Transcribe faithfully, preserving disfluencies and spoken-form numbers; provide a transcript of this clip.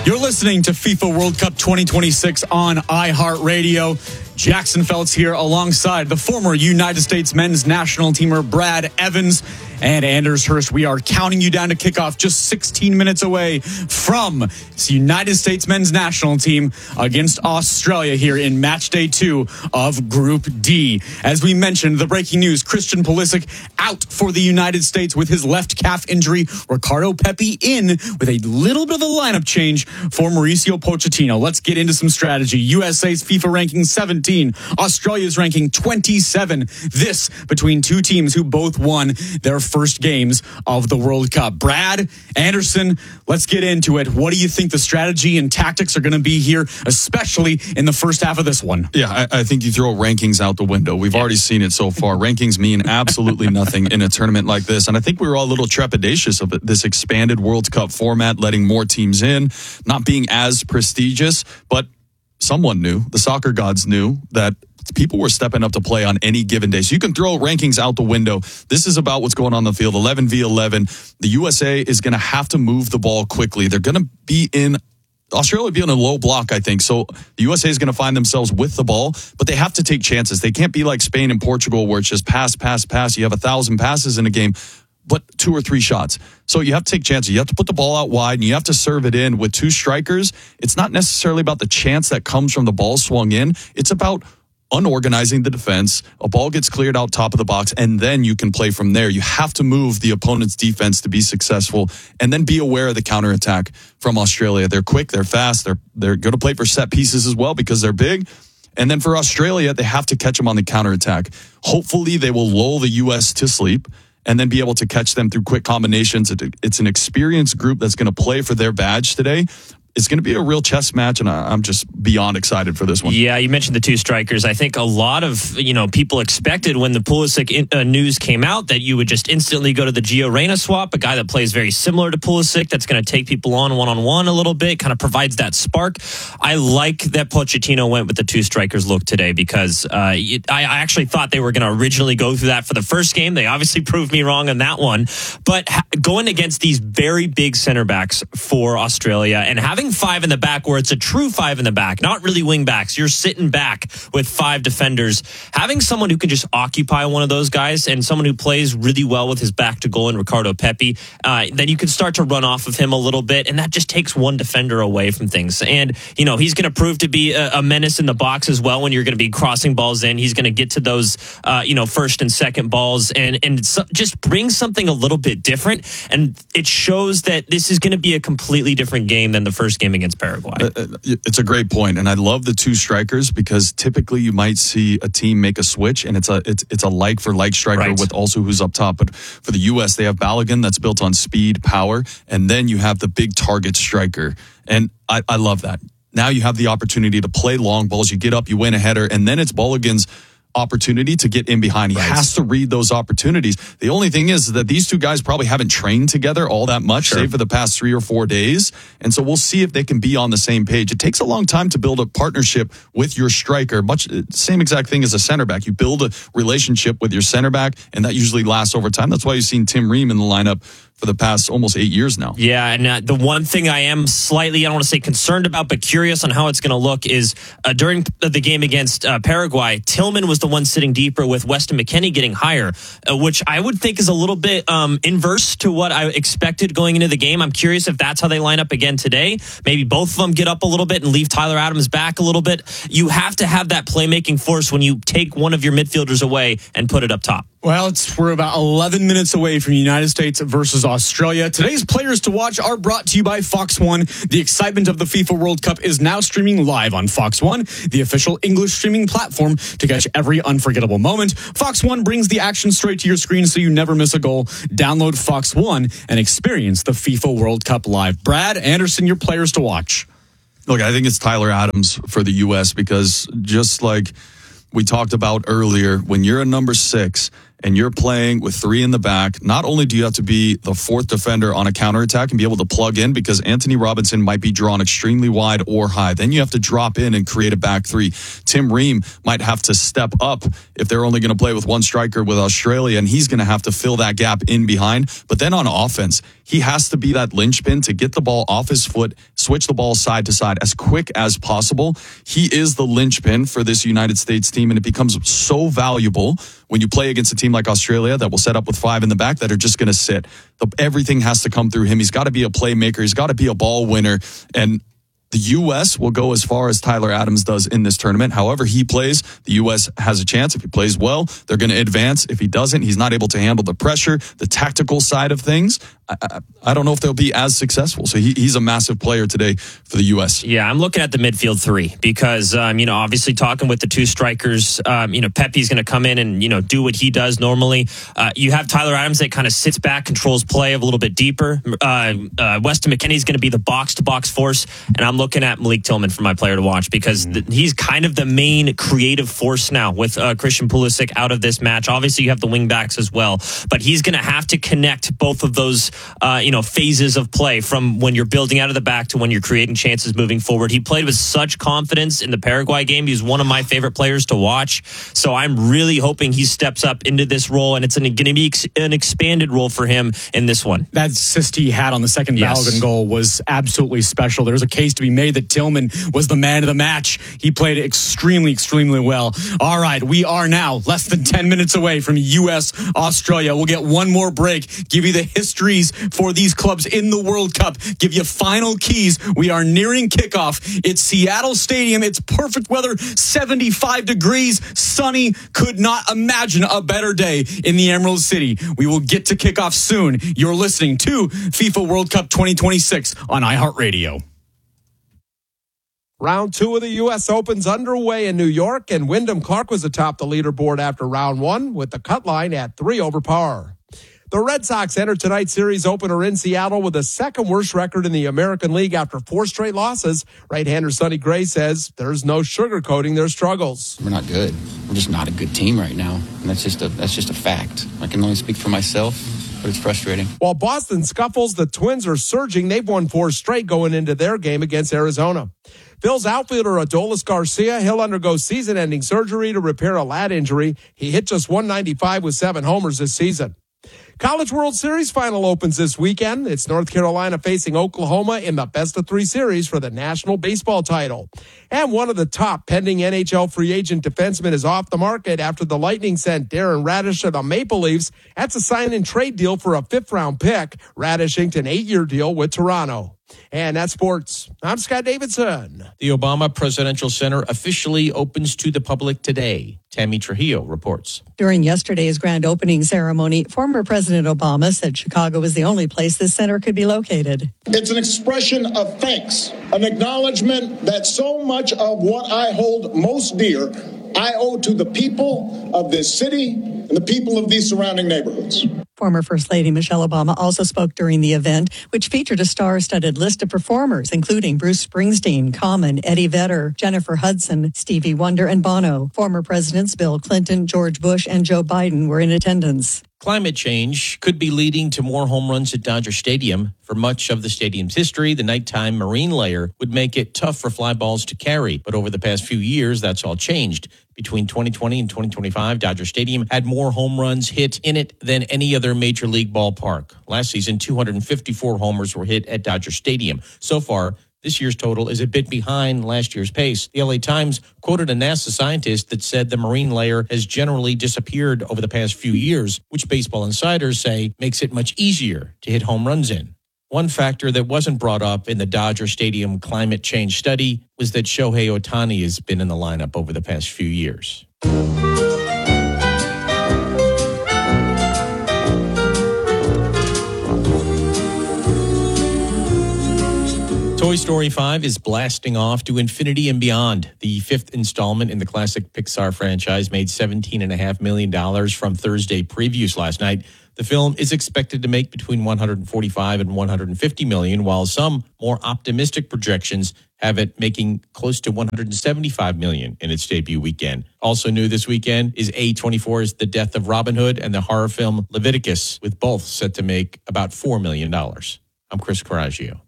You're listening to FIFA World Cup twenty twenty-six on iHeartRadio. Jackson Feltz here alongside the former United States men's national teamer Brad Evans and Anders Hurst. We are counting you down to kickoff, just sixteen minutes away from the United States men's national team against Australia here in match day two of Group D. As we mentioned, the breaking news, Christian Pulisic out for the United States with his left calf injury. Ricardo Pepi in with a little bit of a lineup change for Mauricio Pochettino. Let's get into some strategy. U S A's FIFA ranking seventeen, Australia's ranking twenty-seven. This between two teams who both won their first games of the World Cup. Brad Anderson, let's get into it. What do you think the strategy and tactics are going to be here, especially in the first half of this one? Yeah, I, I think you throw rankings out the window. We've already seen it so far. Rankings mean absolutely nothing in a tournament like this. And I think we were all a little trepidatious of it, this expanded World Cup format, letting more teams in, not being as prestigious, but someone knew, the soccer gods knew that people were stepping up to play on any given day. So you can throw rankings out the window. This is about what's going on in the field, eleven v eleven. The U S A is going to have to move the ball quickly. They're going to be in Australia will be in a low block, I think. So the U S A is going to find themselves with the ball, but they have to take chances. They can't be like Spain and Portugal where it's just pass, pass, pass. You have a thousand passes in a game, but two or three shots. So you have to take chances. You have to put the ball out wide, and you have to serve it in with two strikers. It's not necessarily about the chance that comes from the ball swung in. It's about unorganizing the defense. A ball gets cleared out top of the box, and then you can play from there. You have to move the opponent's defense to be successful, and then be aware of the counterattack from Australia. They're quick, they're fast, they're they're going to play for set pieces as well because they're big. And then for Australia, they have to catch them on the counterattack. Hopefully, they will lull the U S to sleep and then be able to catch them through quick combinations. It's an experienced group that's going to play for their badge today. It's going to be a real chess match, and I'm just beyond excited for this one. Yeah, you mentioned the two strikers. I think a lot of you know people expected when the Pulisic in, uh, news came out that you would just instantly go to the Gio Reyna swap, a guy that plays very similar to Pulisic, that's going to take people on one-on-one a little bit, kind of provides that spark. I like that Pochettino went with the two strikers look today because uh, it, I, I actually thought they were going to originally go through that for the first game. They obviously proved me wrong on that one. But ha- going against these very big center backs for Australia and having five in the back where it's a true five in the back, not really wing backs. You're sitting back with five defenders. Having someone who can just occupy one of those guys and someone who plays really well with his back to goal in Ricardo Pepi, uh, then you can start to run off of him a little bit, and that just takes one defender away from things. And, you know, he's going to prove to be a, a menace in the box as well when you're going to be crossing balls in. He's going to get to those, uh, you know, first and second balls and, and so, just bring something a little bit different. And it shows that this is going to be a completely different game than the first game against Paraguay. Uh, it's a great point, and I love the two strikers because typically you might see a team make a switch, and it's a it's it's a like for like striker right. with also who's up top. But for the U S, they have Balogun that's built on speed, power, and then you have the big target striker, and I, I love that. Now you have the opportunity to play long balls. You get up, you win a header, and then it's Balogun's opportunity to get in behind. He right. has to read those opportunities. The only thing is that these two guys probably haven't trained together all that much, sure. save for the past three or four days. And so we'll see if they can be on the same page. It takes a long time to build a partnership with your striker. Much same exact thing as a center back. You build a relationship with your center back, and that usually lasts over time. That's why you've seen Tim Ream in the lineup for the past almost eight years now. Yeah, and uh, the one thing I am slightly, I don't want to say concerned about, but curious on how it's going to look is uh, during the game against uh, Paraguay, Tillman was the one sitting deeper with Weston McKennie getting higher, uh, which I would think is a little bit um, inverse to what I expected going into the game. I'm curious if that's how they line up again today. Maybe both of them get up a little bit and leave Tyler Adams back a little bit. You have to have that playmaking force when you take one of your midfielders away and put it up top. Well, it's, we're about eleven minutes away from the United States versus Australia. Today's players to watch are brought to you by Fox One. The excitement of the FIFA World Cup is now streaming live on Fox One, the official English streaming platform to catch every unforgettable moment. Fox One brings the action straight to your screen so you never miss a goal. Download Fox One and experience the FIFA World Cup live. Brad Anderson, your players to watch. Look, I think it's Tyler Adams for the U S because just like we talked about earlier, when you're a number six and you're playing with three in the back, not only do you have to be the fourth defender on a counterattack and be able to plug in because Anthony Robinson might be drawn extremely wide or high. Then you have to drop in and create a back three. Tim Ream might have to step up if they're only going to play with one striker with Australia, and he's going to have to fill that gap in behind. But then on offense, he has to be that linchpin to get the ball off his foot, switch the ball side to side as quick as possible. He is the linchpin for this United States team, and it becomes so valuable when you play against a team like Australia that will set up with five in the back that are just going to sit. The, everything has to come through him. He's got to be a playmaker. He's got to be a ball winner. And the U S will go as far as Tyler Adams does in this tournament. However he plays, the U S has a chance. If he plays well, they're going to advance. If he doesn't, he's not able to handle the pressure, the tactical side of things. I, I, I don't know if they'll be as successful. So he, he's a massive player today for the U S. Yeah, I'm looking at the midfield three because, um, you know, obviously talking with the two strikers, um, you know, Pepe's going to come in and, you know, do what he does normally. Uh, you have Tyler Adams that kind of sits back, controls play a little bit deeper. Uh, uh, Weston McKennie's going to be the box-to-box force, and I'm looking at Malik Tillman for my player to watch because th- he's kind of the main creative force now with uh, Christian Pulisic out of this match. Obviously, you have the wing backs as well, but he's going to have to connect both of those Uh, you know, phases of play from when you're building out of the back to when you're creating chances moving forward. He played with such confidence in the Paraguay game. He's one of my favorite players to watch. So I'm really hoping he steps up into this role, and it's going to be ex- an expanded role for him in this one. That assist he had on the second Yes. Balogun goal was absolutely special. There's a case to be made that Tillman was the man of the match. He played extremely, extremely well. All right, we are now less than ten minutes away from U S Australia. We'll get one more break, give you the histories for these clubs in the World Cup, give you final keys. We are nearing kickoff. It's Seattle Stadium. It's perfect weather, seventy-five degrees, sunny. Could not imagine a better day in the Emerald City. We will get to kickoff soon. You're listening to FIFA World Cup twenty twenty-six on iHeartRadio. Round two of the U S Open's underway in New York, and Wyndham Clark was atop the leaderboard after round one with the cut line at three over par. The Red Sox enter tonight's series opener in Seattle with the second worst record in the American League after four straight losses. Right-hander Sonny Gray says there's no sugarcoating their struggles. We're not good. We're just not a good team right now. And that's just a that's just a fact. I can only speak for myself, but it's frustrating. While Boston scuffles, the Twins are surging. They've won four straight going into their game against Arizona. Phil's outfielder Adolis Garcia, he'll undergo season-ending surgery to repair a lat injury. He hit just one ninety-five with seven homers this season. College World Series final opens this weekend. It's North Carolina facing Oklahoma in the best of three series for the national baseball title. And one of the top pending N H L free agent defensemen is off the market after the Lightning sent Darren Radish to the Maple Leafs. That's a sign-and trade deal for a fifth-round pick. Radish inked an eight-year deal with Toronto. And that's sports. I'm Scott Davidson. The Obama Presidential Center officially opens to the public today. Tammy Trujillo reports. During yesterday's grand opening ceremony, former President Obama said Chicago was the only place this center could be located. It's an expression of thanks, an acknowledgement that so much of what I hold most dear I owe to the people of this city and the people of these surrounding neighborhoods. Former First Lady Michelle Obama also spoke during the event, which featured a star-studded list of performers, including Bruce Springsteen, Common, Eddie Vedder, Jennifer Hudson, Stevie Wonder, and Bono. Former presidents Bill Clinton, George Bush, and Joe Biden were in attendance. Climate change could be leading to more home runs at Dodger Stadium. For much of the stadium's history, the nighttime marine layer would make it tough for fly balls to carry. But over the past few years, that's all changed. Between twenty twenty and twenty twenty-five, Dodger Stadium had more home runs hit in it than any other major league ballpark. Last season, two hundred fifty-four homers were hit at Dodger Stadium. So far, this year's total is a bit behind last year's pace. The L A Times quoted a NASA scientist that said the marine layer has generally disappeared over the past few years, which baseball insiders say makes it much easier to hit home runs in. One factor that wasn't brought up in the Dodger Stadium climate change study was that Shohei Ohtani has been in the lineup over the past few years. Toy Story five is blasting off to infinity and beyond. The fifth installment in the classic Pixar franchise made seventeen point five million dollars from Thursday previews last night. The film is expected to make between one hundred forty-five and one hundred fifty million, while some more optimistic projections have it making close to one hundred seventy-five million in its debut weekend. Also new this weekend is A twenty-four's The Death of Robin Hood and the horror film Leviticus, with both set to make about four million dollars. I'm Chris Coraggio.